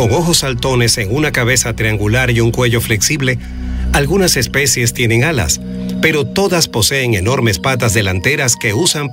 Con ojos saltones en una cabeza triangular y un cuello flexible, algunas especies tienen alas, pero todas poseen enormes patas delanteras que usan